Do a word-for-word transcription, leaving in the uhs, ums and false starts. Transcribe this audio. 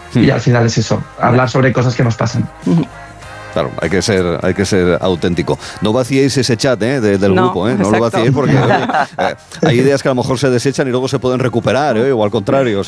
Hmm. Y al final es eso, hablar sobre cosas que nos pasan. Claro, hay que ser, hay que ser auténtico. No vaciéis ese chat ¿eh? de, del no, grupo, ¿eh? No exacto. lo vaciéis porque oye, eh, hay ideas que a lo mejor se desechan y luego se pueden recuperar, ¿eh? O al contrario.